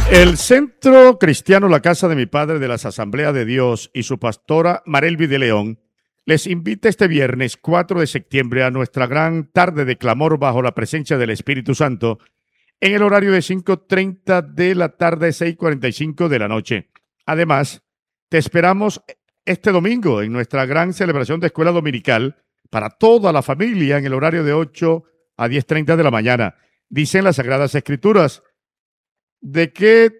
El Centro Cristiano La Casa de mi Padre de las Asambleas de Dios y su pastora Marelvi de León les invita este viernes 4 de septiembre a nuestra gran tarde de clamor bajo la presencia del Espíritu Santo en el horario de 5:30 de la tarde, 6:45 de la noche. Además, te esperamos este domingo en nuestra gran celebración de escuela dominical para toda la familia en el horario de 8 a 10:30 de la mañana. Dicen las Sagradas Escrituras: ¿De qué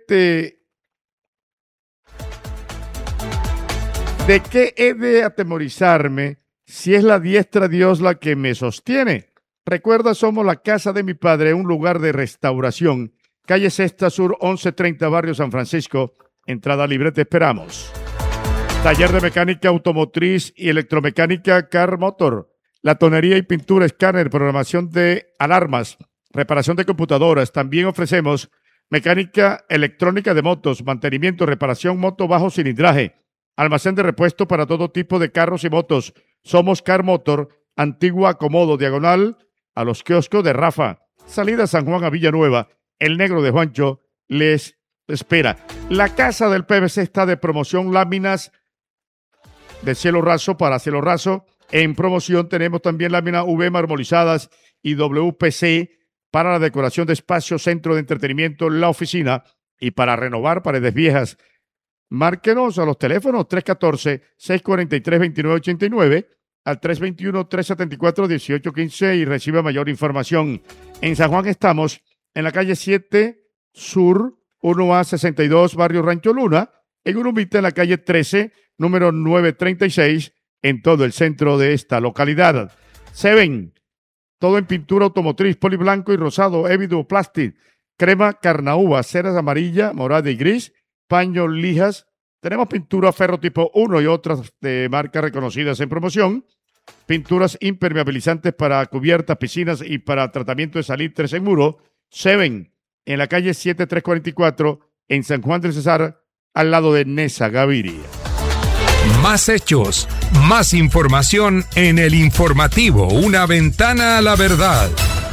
he de atemorizarme si es la diestra de Dios la que me sostiene? Recuerda, somos la casa de mi Padre, un lugar de restauración. Calle Sexta Sur, 1130, Barrio San Francisco. Entrada libre, te esperamos. Taller de mecánica automotriz y electromecánica Car Motor. La tonería y pintura, escáner, programación de alarmas, reparación de computadoras. También ofrecemos mecánica electrónica de motos, mantenimiento, reparación, moto bajo cilindraje, almacén de repuesto para todo tipo de carros y motos. Somos Car Motor, Antigua Comodo, diagonal a los kioscos de Rafa. Salida San Juan a Villanueva. El Negro de Juancho les espera. La casa del PVC está de promoción, láminas de cielo raso para cielo raso. En promoción tenemos también láminas UV marmolizadas y WPC para la decoración de espacios, centro de entretenimiento, la oficina y para renovar paredes viejas. Márquenos a los teléfonos 314-643-2989 al 321-374-1815 y reciba mayor información. En San Juan estamos en la calle 7 Sur, 1A62, Barrio Rancho Luna, en Urumita, en la calle 13, número 936, en todo el centro de esta localidad. Seven, todo en pintura automotriz, poliblanco y rosado, Evidu Plastic, crema Carnaúba, ceras amarilla, morada y gris, paños, lijas. Tenemos pintura ferro tipo 1 y otras de marcas reconocidas en promoción. Pinturas impermeabilizantes para cubiertas, piscinas y para tratamiento de salitres en muro. Seven, en la calle 7344, en San Juan del Cesar, al lado de Nesa Gaviria. Más hechos, más información en El Informativo, una ventana a la verdad.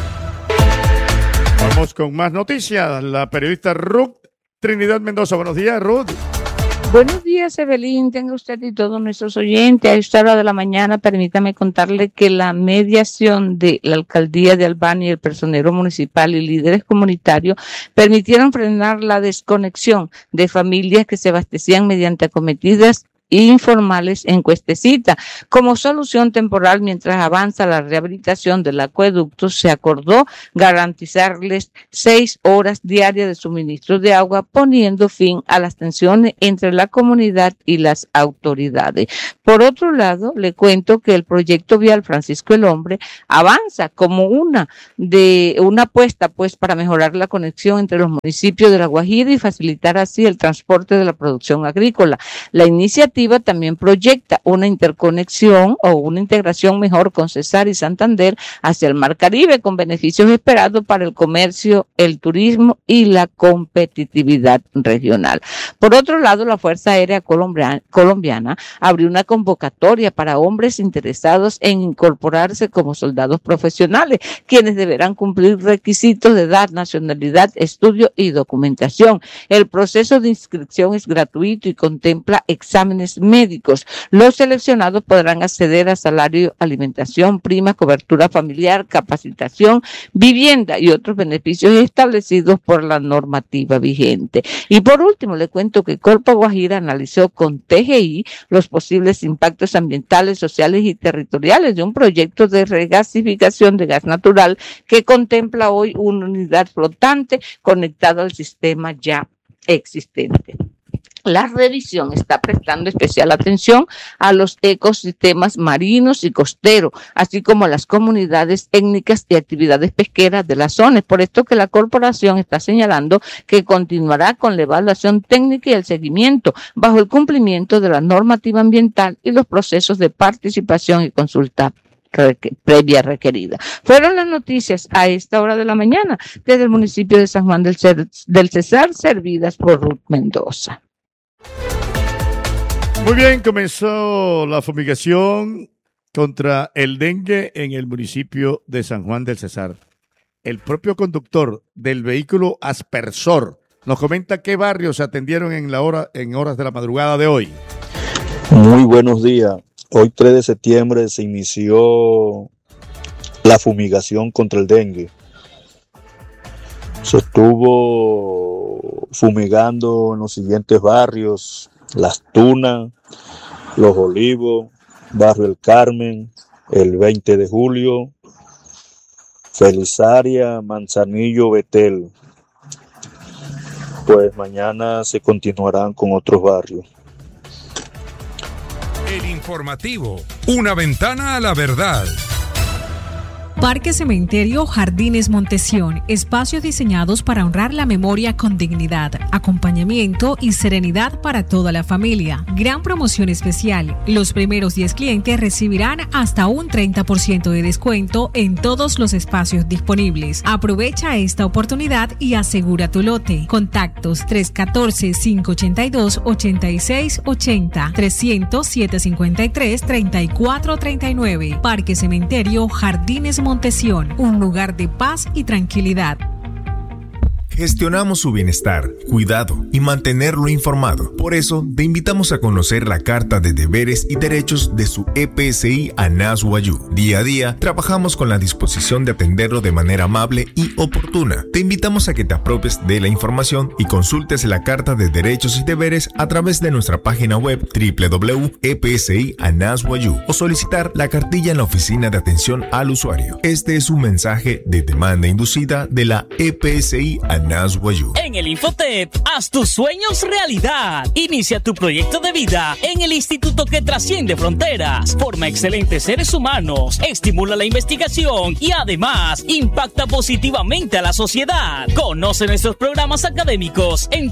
Vamos con más noticias. La periodista Ruth Trinidad Mendoza. Buenos días, Ruth. Buenos días, Evelyn. Tenga usted y todos nuestros oyentes. A esta hora de la mañana, permítame contarle que la mediación de la alcaldía de Albany, el personero municipal y líderes comunitarios permitieron frenar la desconexión de familias que se abastecían mediante acometidas informales en Cuestecita. Como solución temporal, mientras avanza la rehabilitación del acueducto, se acordó garantizarles 6 horas diarias de suministro de agua, poniendo fin a las tensiones entre la comunidad y las autoridades. Por otro lado, le cuento que el proyecto vial Francisco el Hombre avanza como una apuesta para mejorar la conexión entre los municipios de La Guajira y facilitar así el transporte de la producción agrícola. La iniciativa también proyecta una interconexión o una integración mejor con Cesar y Santander hacia el Mar Caribe, con beneficios esperados para el comercio, el turismo y la competitividad regional. Por otro lado, la Fuerza Aérea Colombiana abrió una convocatoria para hombres interesados en incorporarse como soldados profesionales, quienes deberán cumplir requisitos de edad, nacionalidad, estudio y documentación. El proceso de inscripción es gratuito y contempla exámenes médicos. Los seleccionados podrán acceder a salario, alimentación, prima, cobertura familiar, capacitación, vivienda y otros beneficios establecidos por la normativa vigente. Y por último, le cuento que Corpo Guajira analizó con TGI los posibles impactos ambientales, sociales y territoriales de un proyecto de regasificación de gas natural que contempla hoy una unidad flotante conectada al sistema ya existente. La revisión está prestando especial atención a los ecosistemas marinos y costeros, así como a las comunidades étnicas y actividades pesqueras de las zonas. Por esto que la corporación está señalando que continuará con la evaluación técnica y el seguimiento bajo el cumplimiento de la normativa ambiental y los procesos de participación y consulta previa requerida. Fueron las noticias a esta hora de la mañana desde el municipio de San Juan del Cesar, servidas por Ruth Mendoza. Muy bien, comenzó la fumigación contra el dengue en el municipio de San Juan del Cesar. El propio conductor del vehículo aspersor nos comenta qué barrios se atendieron en horas de la madrugada de hoy. Muy buenos días. Hoy 3 de septiembre se inició la fumigación contra el dengue. Se estuvo fumigando en los siguientes barrios: Las Tunas, Los Olivos, Barrio El Carmen, el 20 de julio, Felisaria, Manzanillo, Betel. Pues mañana se continuarán con otros barrios. El informativo, una ventana a la verdad. Parque Cementerio Jardines Montesión, espacios diseñados para honrar la memoria con dignidad, acompañamiento y serenidad para toda la familia. Gran promoción especial. Los primeros 10 clientes recibirán hasta un 30% de descuento en todos los espacios disponibles. Aprovecha esta oportunidad y asegura tu lote. Contactos 314-582-8680, 300-753-3439. Parque Cementerio Jardines Montesión, un lugar de paz y tranquilidad. Gestionamos su bienestar, cuidado y mantenerlo informado. Por eso, te invitamos a conocer la Carta de Deberes y Derechos de su EPSI Anas Wayuu. Día a día, trabajamos con la disposición de atenderlo de manera amable y oportuna. Te invitamos a que te apropies de la información y consultes la Carta de Derechos y Deberes a través de nuestra página web www.epsi.anas.wayu o solicitar la cartilla en la Oficina de Atención al Usuario. Este es un mensaje de demanda inducida de la EPSI Anas Wayuu. En el Infotep, haz tus sueños realidad. Inicia tu proyecto de vida en el instituto que trasciende fronteras, forma excelentes seres humanos, estimula la investigación y además impacta positivamente a la sociedad. Conoce nuestros programas académicos en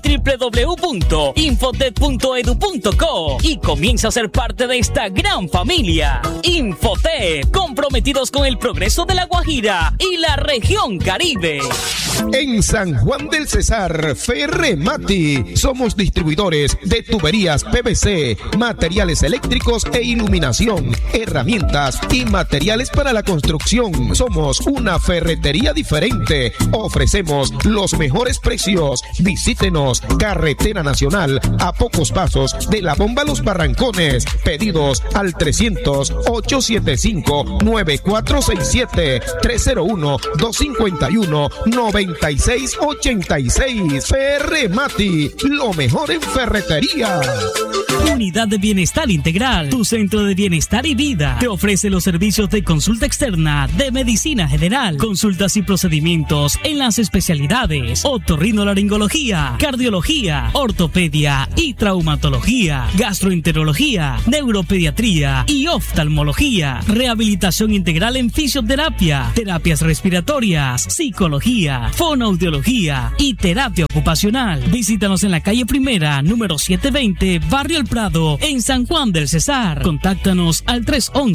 www.infotep.edu.co y comienza a ser parte de esta gran familia. Infotep, comprometidos con el progreso de La Guajira y la región Caribe. En San Juan del Cesar, Ferremati. Somos distribuidores de tuberías PVC, materiales eléctricos e iluminación, herramientas y materiales para la construcción. Somos una ferretería diferente. Ofrecemos los mejores precios. Visítenos, Carretera Nacional, a pocos pasos de la bomba Los Barrancones. Pedidos al 300-875-9467, 301-251-9686. Ferremati, lo mejor en ferretería. Unidad de Bienestar Integral, tu centro de bienestar y vida. Te ofrece los servicios de consulta externa, de medicina general, consultas y procedimientos en las especialidades otorrinolaringología, cardiología, ortopedia y traumatología, gastroenterología, neuropediatría y oftalmología, rehabilitación integral en fisioterapia, terapias respiratorias, psicología, fonoaudiología y terapia ocupacional. Visítanos en la calle Primera, número 720, Barrio El Prado, en San Juan del Cesar. Contáctanos al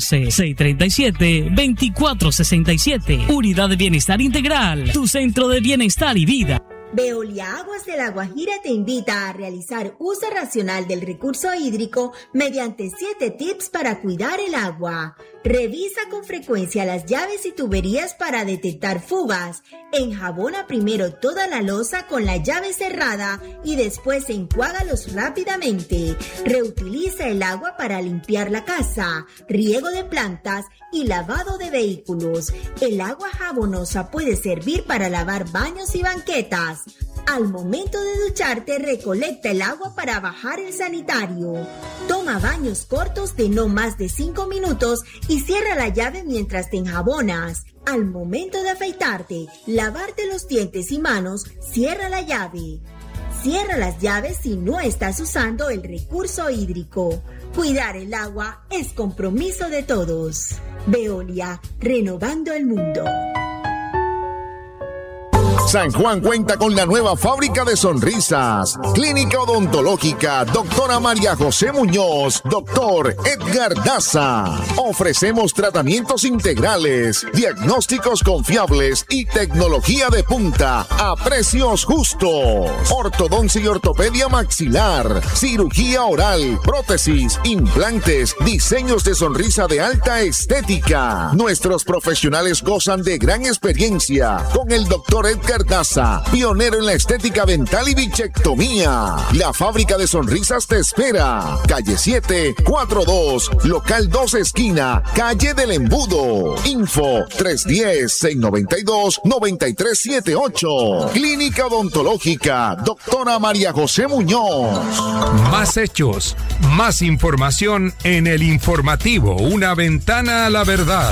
311-637-2467. Unidad de Bienestar Integral, tu centro de bienestar y vida. Veolia Aguas de La Guajira te invita a realizar uso racional del recurso hídrico mediante 7 tips para cuidar el agua. Revisa con frecuencia las llaves y tuberías para detectar fugas. Enjabona primero toda la loza con la llave cerrada y después enjuágalos rápidamente. Reutiliza el agua para limpiar la casa, riego de plantas y lavado de vehículos. El agua jabonosa puede servir para lavar baños y banquetas. Al momento de ducharte, recolecta el agua para bajar el sanitario. Toma baños cortos de no más de 5 minutos y cierra la llave mientras te enjabonas. Al momento de afeitarte, lavarte los dientes y manos, cierra la llave. Cierra las llaves si no estás usando el recurso hídrico. Cuidar el agua es compromiso de todos. Veolia, renovando el mundo. San Juan cuenta con la nueva fábrica de sonrisas. Clínica Odontológica Doctora María José Muñoz, Doctor Edgar Daza. Ofrecemos tratamientos integrales, diagnósticos confiables y tecnología de punta a precios justos. Ortodoncia y ortopedia maxilar, cirugía oral, prótesis, implantes, diseños de sonrisa de alta estética. Nuestros profesionales gozan de gran experiencia con el Doctor Edgar Edgar Daza, pionero en la estética dental y bichectomía. La Fábrica de Sonrisas te espera. Calle 7, 42, local 2 esquina, calle del Embudo. Info 310-692-9378. Clínica Odontológica, doctora María José Muñoz. Más hechos, más información en el informativo, una ventana a la verdad.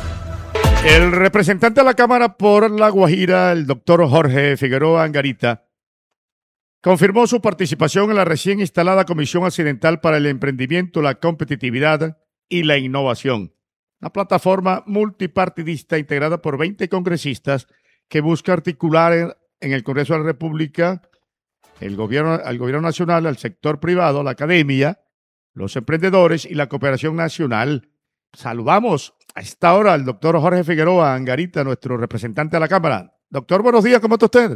El representante de la Cámara por La Guajira, el doctor Jorge Figueroa Angarita, confirmó su participación en la recién instalada Comisión Occidental para el Emprendimiento, la Competitividad y la Innovación, una plataforma multipartidista integrada por 20 congresistas que busca articular en el Congreso de la República al gobierno nacional, al sector privado, la academia, los emprendedores y la cooperación nacional. Saludamos a esta hora al doctor Jorge Figueroa Angarita, nuestro representante de la Cámara. Doctor, buenos días, ¿cómo está usted?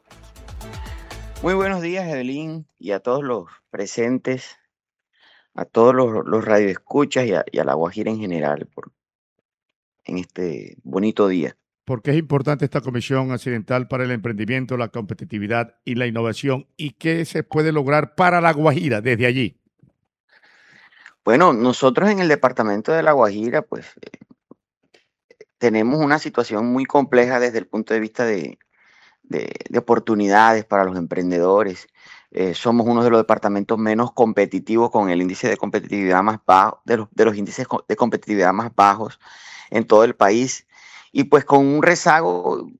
Muy buenos días, Evelyn, y a todos los presentes, a todos los radioescuchas y a La Guajira en general en este bonito día. ¿Por qué es importante esta Comisión Occidental para el Emprendimiento, la Competitividad y la Innovación? ¿Y qué se puede lograr para La Guajira desde allí? Bueno, nosotros en el departamento de La Guajira, pues, tenemos una situación muy compleja desde el punto de vista de oportunidades para los emprendedores. Somos uno de los departamentos menos competitivos, con el índice de competitividad más bajo, de los índices de competitividad más bajos en todo el país, y pues con un rezago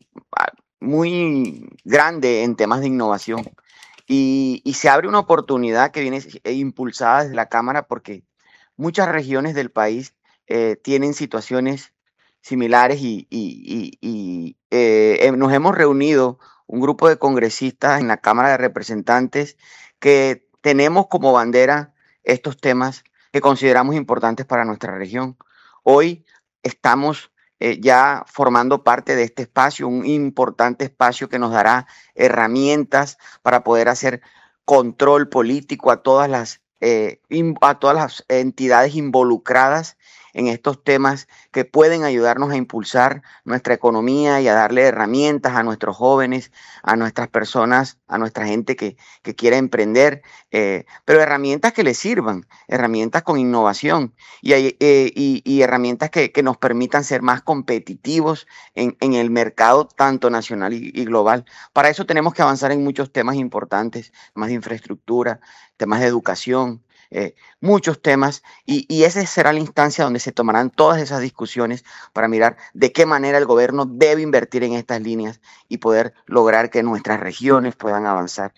muy grande en temas de innovación. Y se abre una oportunidad que viene impulsada desde la Cámara, porque muchas regiones del país tienen situaciones similares y nos hemos reunido un grupo de congresistas en la Cámara de Representantes que tenemos como bandera estos temas que consideramos importantes para nuestra región. Hoy estamos ya formando parte de este espacio, un importante espacio que nos dará herramientas para poder hacer control político a todas las entidades involucradas en estos temas que pueden ayudarnos a impulsar nuestra economía y a darle herramientas a nuestros jóvenes, a nuestras personas, a nuestra gente que quiera emprender, pero herramientas que les sirvan, herramientas con innovación y herramientas que nos permitan ser más competitivos en el mercado tanto nacional y global. Para eso tenemos que avanzar en muchos temas importantes, temas de infraestructura, temas de educación, muchos temas, y esa será la instancia donde se tomarán todas esas discusiones para mirar de qué manera el gobierno debe invertir en estas líneas y poder lograr que nuestras regiones puedan avanzar.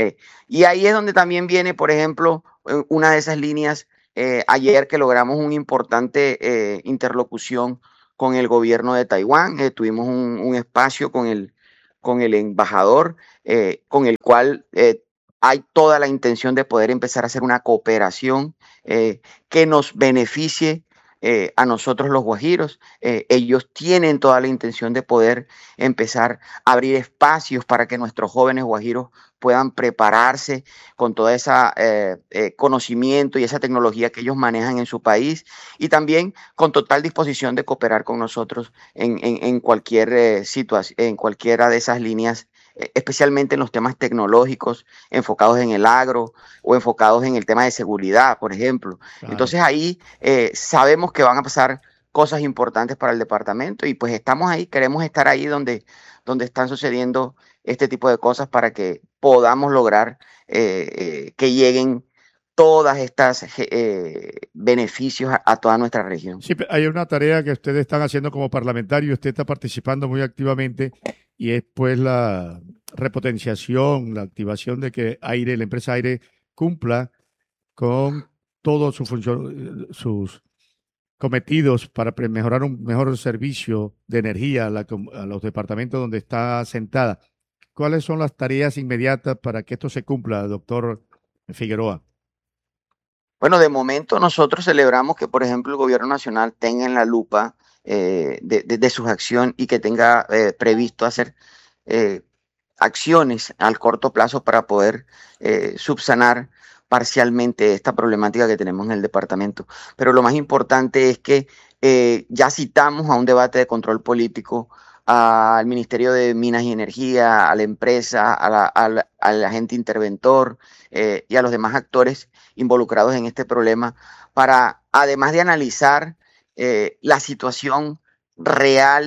Y ahí es donde también viene, por ejemplo, una de esas líneas, ayer que logramos una importante interlocución con el gobierno de Taiwán. Tuvimos un espacio con el embajador, con el cual hay toda la intención de poder empezar a hacer una cooperación que nos beneficie a nosotros los guajiros. Ellos tienen toda la intención de poder empezar a abrir espacios para que nuestros jóvenes guajiros puedan prepararse con todo ese conocimiento y esa tecnología que ellos manejan en su país, y también con total disposición de cooperar con nosotros en cualquier situación, en cualquiera de esas líneas, especialmente en los temas tecnológicos enfocados en el agro o enfocados en el tema de seguridad, por ejemplo. Claro. Entonces ahí sabemos que van a pasar cosas importantes para el departamento, y pues estamos ahí, queremos estar ahí donde están sucediendo este tipo de cosas para que podamos lograr que lleguen todas estas beneficios a toda nuestra región. Sí, hay una tarea que ustedes están haciendo como parlamentario, usted está participando muy activamente, y es pues la repotenciación, la activación de que Aire, la empresa Aire, cumpla con todos sus cometidos para mejorar un mejor servicio de energía a los departamentos donde está sentada. ¿Cuáles son las tareas inmediatas para que esto se cumpla, doctor Figueroa? Bueno, de momento nosotros celebramos que, por ejemplo, el gobierno nacional tenga en la lupa de sus acciones y que tenga previsto hacer acciones al corto plazo para poder subsanar parcialmente esta problemática que tenemos en el departamento. Pero lo más importante es que ya citamos a un debate de control político al Ministerio de Minas y Energía, a la empresa, al agente interventor y a los demás actores involucrados en este problema para, además de analizar la situación real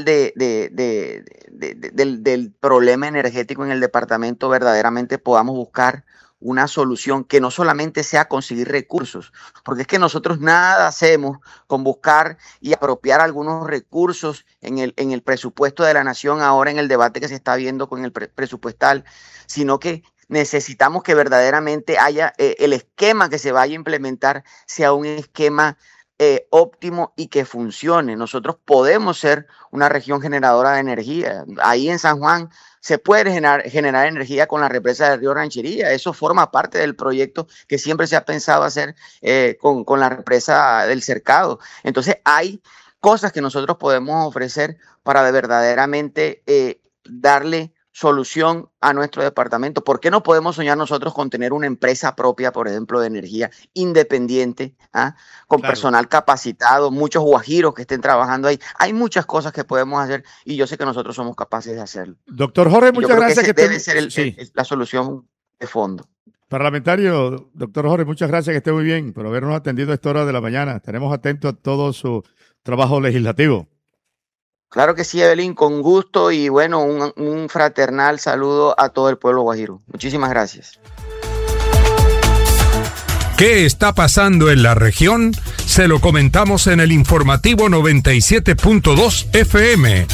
del problema energético en el departamento, verdaderamente podamos buscar una solución que no solamente sea conseguir recursos, porque es que nosotros nada hacemos con buscar y apropiar algunos recursos en el presupuesto de la nación ahora en el debate que se está viendo con el presupuestal, sino que necesitamos que verdaderamente haya el esquema que se vaya a implementar sea un esquema óptimo y que funcione. Nosotros podemos ser una región generadora de energía. Ahí en San Juan se puede generar energía con la represa del río Ranchería. Eso forma parte del proyecto que siempre se ha pensado hacer con la represa del Cercado. Entonces hay cosas que nosotros podemos ofrecer para verdaderamente darle solución a nuestro departamento. ¿Por qué no podemos soñar nosotros con tener una empresa propia, por ejemplo, de energía independiente, con personal capacitado, muchos guajiros que estén trabajando ahí? Hay muchas cosas que podemos hacer y yo sé que nosotros somos capaces de hacerlo. Doctor Jorge, muchas gracias. Que debe ser la solución de fondo. Parlamentario, doctor Jorge, muchas gracias, que esté muy bien por habernos atendido a esta hora de la mañana. Tenemos atento a todo su trabajo legislativo. Claro que sí, Evelyn, con gusto y bueno, un fraternal saludo a todo el pueblo guajiro. Muchísimas gracias. ¿Qué está pasando en la región? Se lo comentamos en el informativo 97.2 FM.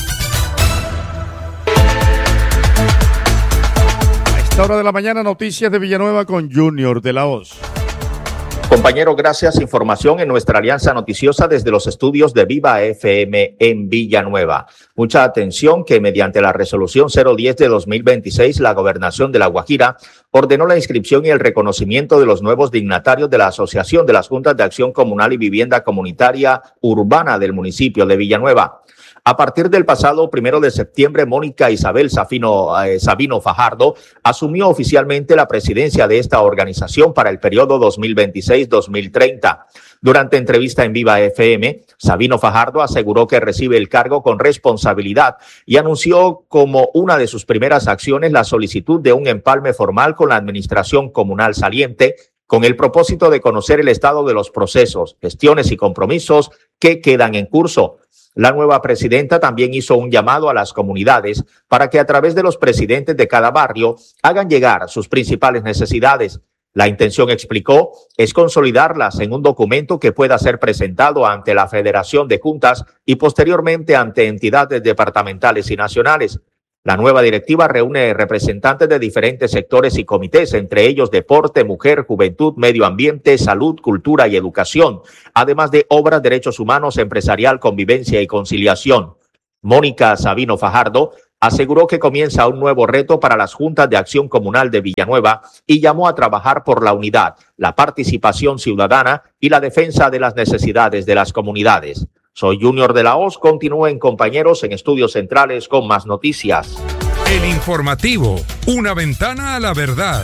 A esta hora de la mañana, noticias de Villanueva con Junior de la Hoz. Compañero, gracias. Información en nuestra alianza noticiosa desde los estudios de Viva FM en Villanueva. Mucha atención que mediante la resolución 010 de 2026, la Gobernación de La Guajira ordenó la inscripción y el reconocimiento de los nuevos dignatarios de la Asociación de las Juntas de Acción Comunal y Vivienda Comunitaria Urbana del municipio de Villanueva. A partir del pasado 1 de septiembre, Mónica Isabel Sabino Fajardo asumió oficialmente la presidencia de esta organización para el periodo 2026-2030. Durante entrevista en Viva FM, Sabino Fajardo aseguró que recibe el cargo con responsabilidad y anunció como una de sus primeras acciones la solicitud de un empalme formal con la administración comunal saliente, con el propósito de conocer el estado de los procesos, gestiones y compromisos que quedan en curso. La nueva presidenta también hizo un llamado a las comunidades para que a través de los presidentes de cada barrio hagan llegar sus principales necesidades. La intención, explicó, es consolidarlas en un documento que pueda ser presentado ante la Federación de Juntas y posteriormente ante entidades departamentales y nacionales. La nueva directiva reúne representantes de diferentes sectores y comités, entre ellos deporte, mujer, juventud, medio ambiente, salud, cultura y educación, además de obras, derechos humanos, empresarial, convivencia y conciliación. Mónica Sabino Fajardo aseguró que comienza un nuevo reto para las juntas de acción comunal de Villanueva y llamó a trabajar por la unidad, la participación ciudadana y la defensa de las necesidades de las comunidades. Soy Junior de la Hoz. Continúen, compañeros, en Estudios Centrales con más noticias. El informativo, una ventana a la verdad.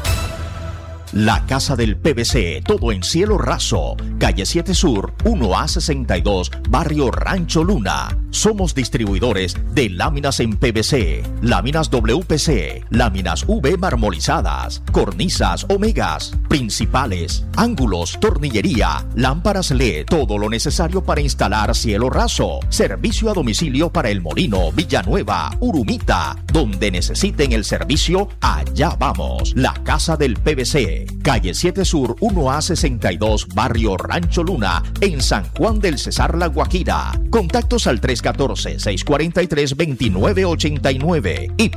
La Casa del PVC, todo en cielo raso, calle 7 Sur, 1A62, barrio Rancho Luna. Somos distribuidores de láminas en PVC, láminas WPC, láminas V marmolizadas, cornisas Omegas, principales, ángulos, tornillería, lámparas LED, todo lo necesario para instalar cielo raso. Servicio a domicilio para El Molino, Villanueva, Urumita. Donde necesiten el servicio, allá vamos. La Casa del PVC, calle 7 Sur, 1A62, barrio Rancho Luna, en San Juan del Cesar, La Guajira. Contactos al 314-643-2989 y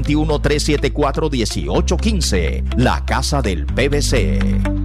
321-374-1815. La Casa del PVC.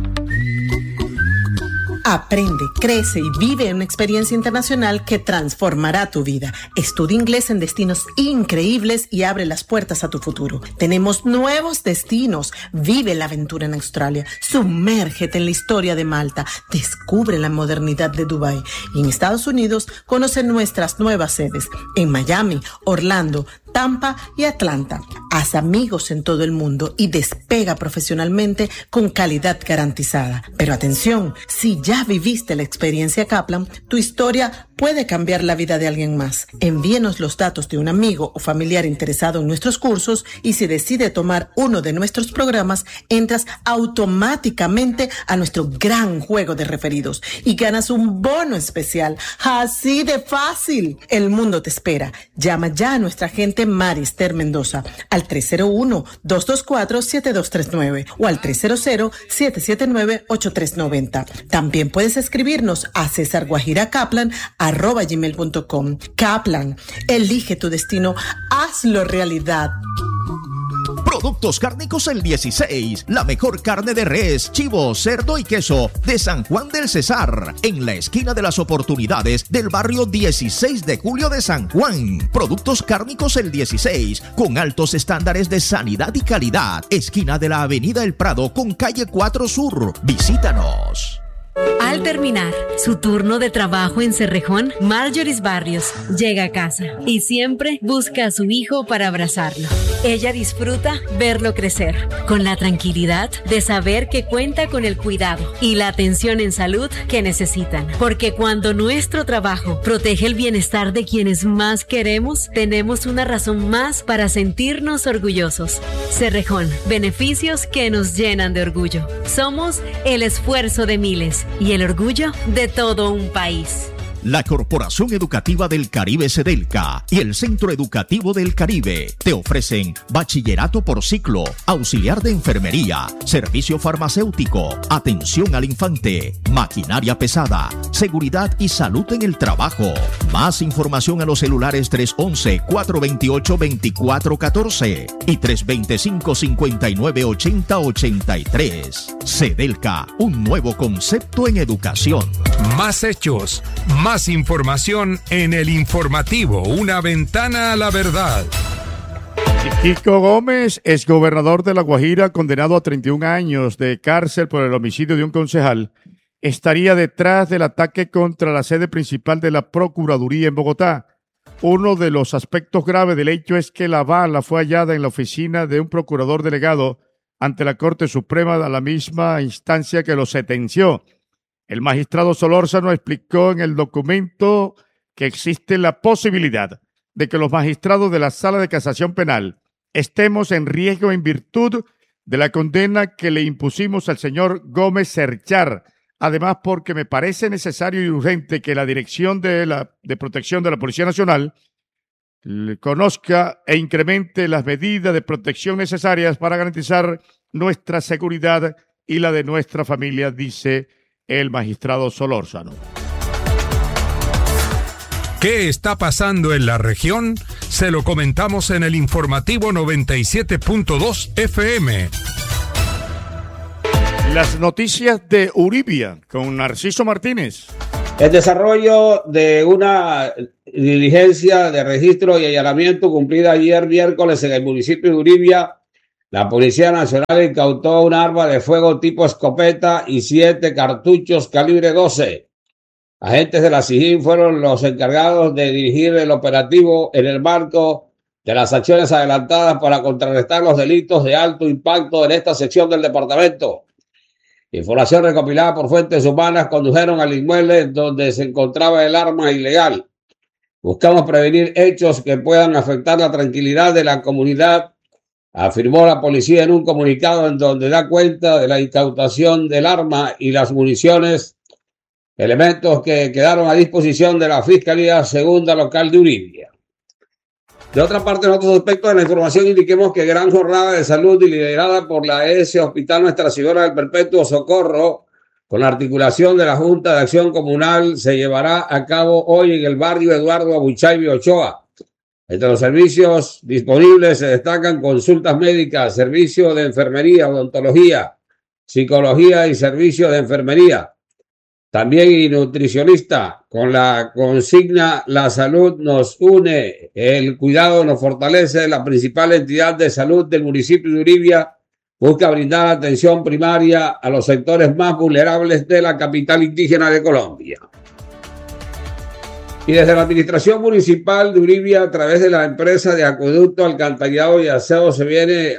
Aprende, crece y vive una experiencia internacional que transformará tu vida. Estudia inglés en destinos increíbles y abre las puertas a tu futuro. Tenemos nuevos destinos. Vive la aventura en Australia. Sumérgete en la historia de Malta. Descubre la modernidad de Dubái. Y en Estados Unidos, conoce nuestras nuevas sedes en Miami, Orlando, Tampa y Atlanta. Haz amigos en todo el mundo y despega profesionalmente con calidad garantizada. Pero atención, si ya viviste la experiencia Kaplan, tu historia puede cambiar la vida de alguien más. Envíenos los datos de un amigo o familiar interesado en nuestros cursos y si decide tomar uno de nuestros programas, entras automáticamente a nuestro gran juego de referidos y ganas un bono especial. Así de fácil. El mundo te espera. Llama ya a nuestra agente Marister Mendoza al 301-224-7239 o al 300-779-8390. También puedes escribirnos a cesarguajiracaplan@gmail.com. Kaplan, elige tu destino, hazlo realidad. Productos Cárnicos El 16, la mejor carne de res, chivo, cerdo y queso de San Juan del Cesar, en la esquina de las Oportunidades del barrio 16 de Julio de San Juan. Productos Cárnicos El 16, con altos estándares de sanidad y calidad, esquina de la Avenida El Prado con calle 4 Sur. Visítanos. Al terminar su turno de trabajo en Cerrejón, Marjorie Barrios llega a casa y siempre busca a su hijo para abrazarlo. Ella disfruta verlo crecer, con la tranquilidad de saber que cuenta con el cuidado y la atención en salud que necesitan. Porque cuando nuestro trabajo protege el bienestar de quienes más queremos, tenemos una razón más para sentirnos orgullosos. Cerrejón, beneficios que nos llenan de orgullo. Somos el esfuerzo de miles y el orgullo de todo un país. La Corporación Educativa del Caribe Sedelca y el Centro Educativo del Caribe te ofrecen bachillerato por ciclo, auxiliar de enfermería, servicio farmacéutico, atención al infante, maquinaria pesada, seguridad y salud en el trabajo. Más información a los celulares 311-428-2414 y 325-5980-83. Sedelca, un nuevo concepto en educación. Más hechos, más información en el informativo, una ventana a la verdad. Kiko Gómez, exgobernador de La Guajira, condenado a 31 años de cárcel por el homicidio de un concejal, estaría detrás del ataque contra la sede principal de la Procuraduría en Bogotá. Uno de los aspectos graves del hecho es que la bala fue hallada en la oficina de un procurador delegado ante la Corte Suprema, de la misma instancia que lo sentenció. El magistrado Solórzano explicó en el documento que existe la posibilidad de que los magistrados de la Sala de Casación Penal estemos en riesgo en virtud de la condena que le impusimos al señor Gómez Serchar. Además, porque me parece necesario y urgente que la Dirección de Protección de la Policía Nacional conozca e incremente las medidas de protección necesarias para garantizar nuestra seguridad y la de nuestra familia, dice el magistrado Solórzano. ¿Qué está pasando en la región? Se lo comentamos en el informativo 97.2 FM. Las noticias de Uribia con Narciso Martínez. El desarrollo de una diligencia de registro y allanamiento cumplida ayer miércoles en el municipio de Uribia. La Policía Nacional incautó un arma de fuego tipo escopeta y 7 cartuchos calibre 12. Agentes de la SIJIN fueron los encargados de dirigir el operativo en el marco de las acciones adelantadas para contrarrestar los delitos de alto impacto en esta sección del departamento. Información recopilada por fuentes humanas condujeron al inmueble donde se encontraba el arma ilegal. Buscamos prevenir hechos que puedan afectar la tranquilidad de la comunidad, afirmó la policía en un comunicado en donde da cuenta de la incautación del arma y las municiones, elementos que quedaron a disposición de la Fiscalía Segunda Local de Uribia. De otra parte, en otros aspectos de la información, indiquemos que gran jornada de salud liderada por la ES Hospital Nuestra Señora del Perpetuo Socorro, con la articulación de la Junta de Acción Comunal, se llevará a cabo hoy en el barrio Eduardo Abuchaibi Ochoa. Entre los servicios disponibles se destacan consultas médicas, servicio de enfermería, odontología, psicología y servicio de enfermería. También y nutricionista, con la consigna "La salud nos une, el cuidado nos fortalece". La principal entidad de salud del municipio de Uribia busca brindar atención primaria a los sectores más vulnerables de la capital indígena de Colombia. Y desde la Administración Municipal de Uribia, a través de la empresa de acueducto, alcantarillado y aseo, se viene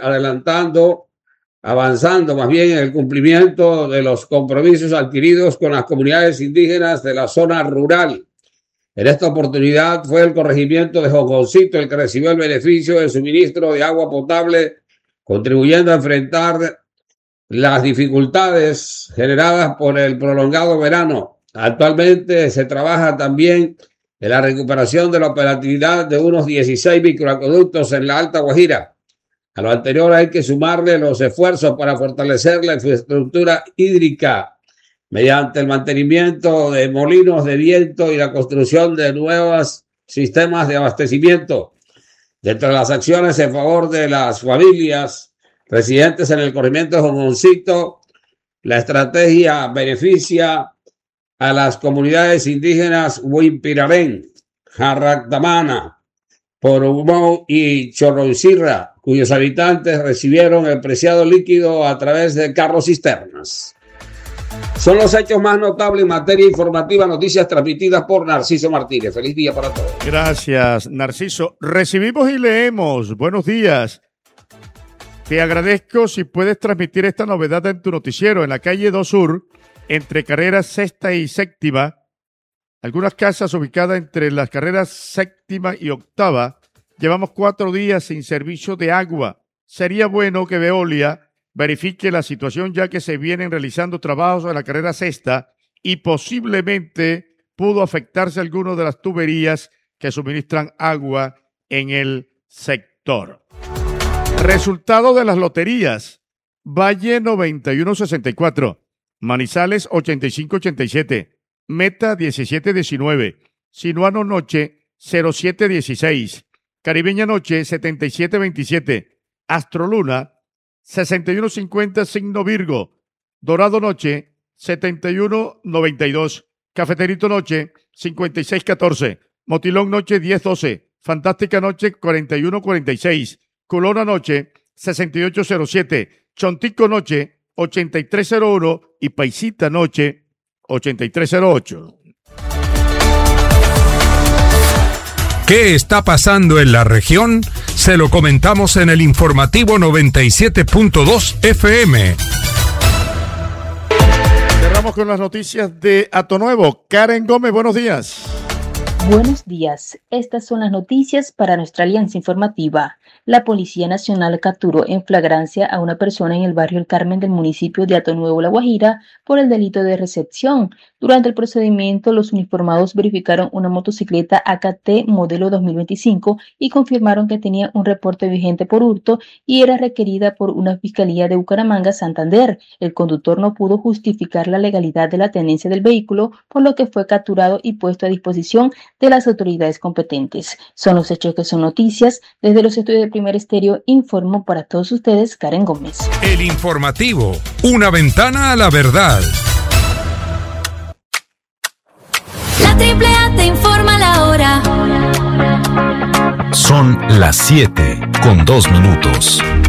avanzando más bien en el cumplimiento de los compromisos adquiridos con las comunidades indígenas de la zona rural. En esta oportunidad fue el corregimiento de Joconcito el que recibió el beneficio del suministro de agua potable, contribuyendo a enfrentar las dificultades generadas por el prolongado verano. Actualmente se trabaja también en la recuperación de la operatividad de unos 16 microacueductos en la Alta Guajira. A lo anterior hay que sumarle los esfuerzos para fortalecer la infraestructura hídrica mediante el mantenimiento de molinos de viento y la construcción de nuevos sistemas de abastecimiento. Dentro de las acciones en favor de las familias residentes en el corregimiento de Joconcito, la estrategia beneficia a las comunidades indígenas Huimpirarén, Jarractamana, Porumó y Chorroncirra, cuyos habitantes recibieron el preciado líquido a través de carros cisternas. Son los hechos más notables en materia informativa, noticias transmitidas por Narciso Martínez. Feliz día para todos. Gracias, Narciso. Recibimos y leemos. Buenos días. Te agradezco si puedes transmitir esta novedad en tu noticiero. En la calle 2 Sur, entre carreras sexta y séptima, algunas casas ubicadas entre las carreras séptima y octava, llevamos 4 días sin servicio de agua. Sería bueno que Veolia verifique la situación, ya que se vienen realizando trabajos en la carrera sexta y posiblemente pudo afectarse alguno de las tuberías que suministran agua en el sector. Resultado de las loterías: Valle 9164, Manizales 8587, Meta 1719, Sinuano Noche 0716, Caribeña Noche 7727, Astroluna 6150 signo Virgo, Dorado Noche 7192, Cafeterito Noche 5614, Motilón Noche 1012, Fantástica Noche 4146, Culona Noche 6807, Chontico Noche 8301 y Paisita Noche 8308. ¿Qué está pasando en la región? Se lo comentamos en el informativo 97.2 FM. Cerramos con las noticias de Hato Nuevo. Karen Gómez, buenos días. Buenos días. Estas son las noticias para nuestra alianza informativa. La Policía Nacional capturó en flagrancia a una persona en el barrio El Carmen del municipio de Hato Nuevo, La Guajira, por el delito de recepción. Durante el procedimiento, los uniformados verificaron una motocicleta AKT modelo 2025 y confirmaron que tenía un reporte vigente por hurto y era requerida por una fiscalía de Bucaramanga, Santander. El conductor no pudo justificar la legalidad de la tenencia del vehículo, por lo que fue capturado y puesto a disposición de las autoridades competentes. Son los hechos que son noticias. Desde los estudios de Primer Estéreo informo para todos ustedes Karen Gómez. El informativo, una ventana a la verdad. La AAA te informa la hora. Son las 7:02.